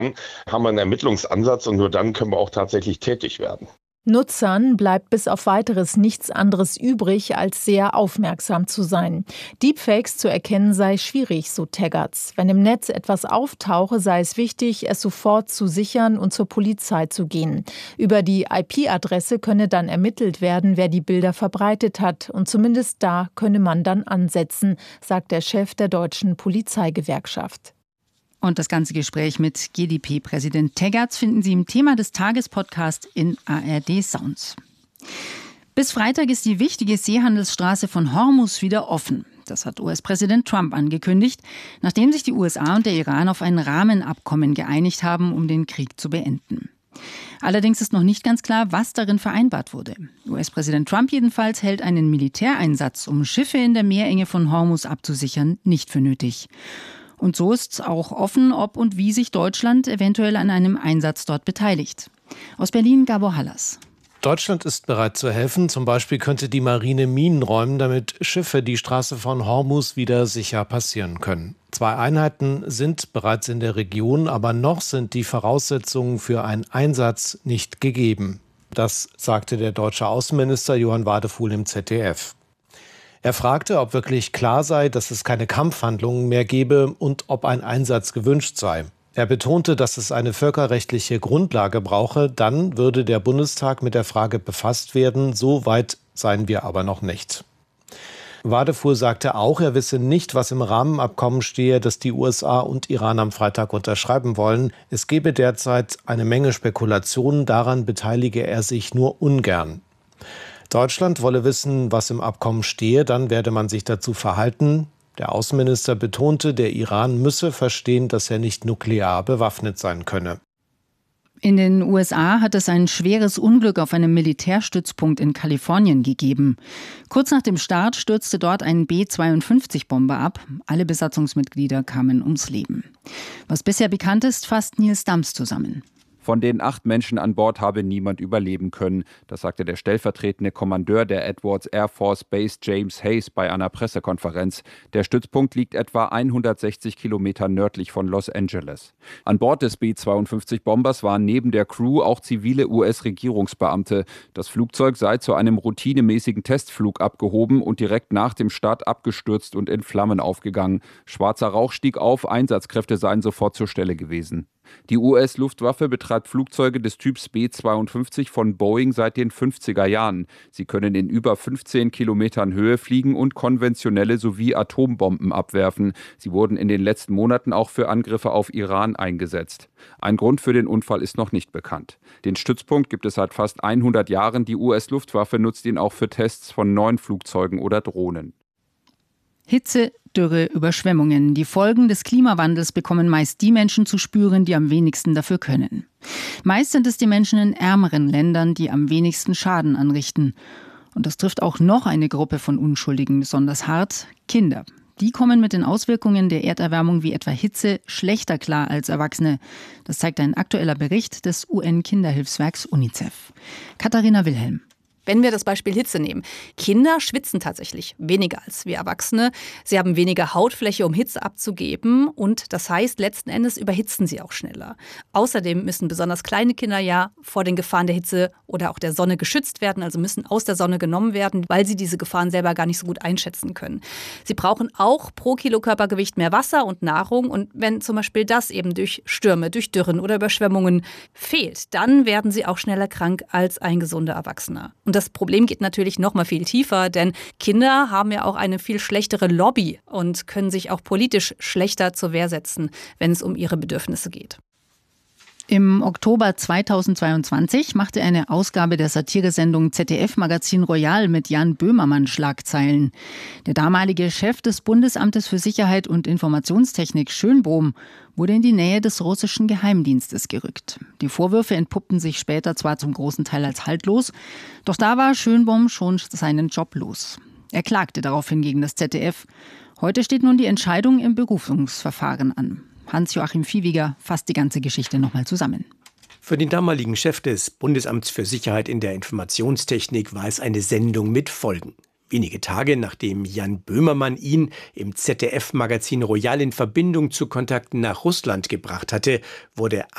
haben wir einen Ermittlungsansatz und nur dann können wir auch tatsächlich tätig werden. Nutzern bleibt bis auf Weiteres nichts anderes übrig, als sehr aufmerksam zu sein. Deepfakes zu erkennen sei schwierig, so Taggarts. Wenn im Netz etwas auftauche, sei es wichtig, es sofort zu sichern und zur Polizei zu gehen. Über die IP-Adresse könne dann ermittelt werden, wer die Bilder verbreitet hat. Und zumindest da könne man dann ansetzen, sagt der Chef der Deutschen Polizeigewerkschaft. Und das ganze Gespräch mit GdP-Präsident Taggarts finden Sie im Thema des Tages-Podcast in ARD Sounds. Bis Freitag ist die wichtige Seehandelsstraße von Hormuz wieder offen. Das hat US-Präsident Trump angekündigt, nachdem sich die USA und der Iran auf ein Rahmenabkommen geeinigt haben, um den Krieg zu beenden. Allerdings ist noch nicht ganz klar, was darin vereinbart wurde. US-Präsident Trump jedenfalls hält einen Militäreinsatz, um Schiffe in der Meerenge von Hormuz abzusichern, nicht für nötig. Und so ist auch offen, ob und wie sich Deutschland eventuell an einem Einsatz dort beteiligt. Aus Berlin Gabor Hallas. Deutschland ist bereit zu helfen. Zum Beispiel könnte die Marine Minen räumen, damit Schiffe die Straße von Hormuz wieder sicher passieren können. 2 Einheiten sind bereits in der Region, aber noch sind die Voraussetzungen für einen Einsatz nicht gegeben. Das sagte der deutsche Außenminister Johann Wadefuhl im ZDF. Er fragte, ob wirklich klar sei, dass es keine Kampfhandlungen mehr gebe und ob ein Einsatz gewünscht sei. Er betonte, dass es eine völkerrechtliche Grundlage brauche, dann würde der Bundestag mit der Frage befasst werden. So weit seien wir aber noch nicht. Wadefuhl sagte auch, er wisse nicht, was im Rahmenabkommen stehe, das die USA und Iran am Freitag unterschreiben wollen. Es gebe derzeit eine Menge Spekulationen, daran beteilige er sich nur ungern. Deutschland wolle wissen, was im Abkommen stehe, dann werde man sich dazu verhalten. Der Außenminister betonte, der Iran müsse verstehen, dass er nicht nuklear bewaffnet sein könne. In den USA hat es ein schweres Unglück auf einem Militärstützpunkt in Kalifornien gegeben. Kurz nach dem Start stürzte dort ein B-52-Bomber ab. Alle Besatzungsmitglieder kamen ums Leben. Was bisher bekannt ist, fasst Nils Dams zusammen. Von den 8 Menschen an Bord habe niemand überleben können. Das sagte der stellvertretende Kommandeur der Edwards Air Force Base James Hayes bei einer Pressekonferenz. Der Stützpunkt liegt etwa 160 Kilometer nördlich von Los Angeles. An Bord des B-52-Bombers waren neben der Crew auch zivile US-Regierungsbeamte. Das Flugzeug sei zu einem routinemäßigen Testflug abgehoben und direkt nach dem Start abgestürzt und in Flammen aufgegangen. Schwarzer Rauch stieg auf, Einsatzkräfte seien sofort zur Stelle gewesen. Die US-Luftwaffe betreibt Flugzeuge des Typs B-52 von Boeing seit den 50er Jahren. Sie können in über 15 Kilometern Höhe fliegen und konventionelle sowie Atombomben abwerfen. Sie wurden in den letzten Monaten auch für Angriffe auf Iran eingesetzt. Ein Grund für den Unfall ist noch nicht bekannt. Den Stützpunkt gibt es seit fast 100 Jahren. Die US-Luftwaffe nutzt ihn auch für Tests von neuen Flugzeugen oder Drohnen. Hitze, Dürre, Überschwemmungen. Die Folgen des Klimawandels bekommen meist die Menschen zu spüren, die am wenigsten dafür können. Meist sind es die Menschen in ärmeren Ländern, die am wenigsten Schaden anrichten. Und das trifft auch noch eine Gruppe von Unschuldigen besonders hart: Kinder. Die kommen mit den Auswirkungen der Erderwärmung wie etwa Hitze schlechter klar als Erwachsene. Das zeigt ein aktueller Bericht des UN-Kinderhilfswerks UNICEF. Katharina Wilhelm. Wenn wir das Beispiel Hitze nehmen. Kinder schwitzen tatsächlich weniger als wir Erwachsene. Sie haben weniger Hautfläche, um Hitze abzugeben. Und das heißt, letzten Endes überhitzen sie auch schneller. Außerdem müssen besonders kleine Kinder ja vor den Gefahren der Hitze oder auch der Sonne geschützt werden. Also müssen aus der Sonne genommen werden, weil sie diese Gefahren selber gar nicht so gut einschätzen können. Sie brauchen auch pro Kilo Körpergewicht mehr Wasser und Nahrung. Und wenn zum Beispiel das eben durch Stürme, durch Dürren oder Überschwemmungen fehlt, dann werden sie auch schneller krank als ein gesunder Erwachsener. Und das Problem geht natürlich noch mal viel tiefer, denn Kinder haben ja auch eine viel schlechtere Lobby und können sich auch politisch schlechter zur Wehr setzen, wenn es um ihre Bedürfnisse geht. Im Oktober 2022 machte eine Ausgabe der Satiresendung ZDF-Magazin Royal mit Jan Böhmermann Schlagzeilen. Der damalige Chef des Bundesamtes für Sicherheit und Informationstechnik, Schönbohm, wurde in die Nähe des russischen Geheimdienstes gerückt. Die Vorwürfe entpuppten sich später zwar zum großen Teil als haltlos, doch da war Schönbohm schon seinen Job los. Er klagte daraufhin gegen das ZDF. Heute steht nun die Entscheidung im Berufungsverfahren an. Hans-Joachim Viehweger fasst die ganze Geschichte nochmal zusammen. Für den damaligen Chef des Bundesamts für Sicherheit in der Informationstechnik war es eine Sendung mit Folgen. Wenige Tage nachdem Jan Böhmermann ihn im ZDF-Magazin Royal in Verbindung zu Kontakten nach Russland gebracht hatte, wurde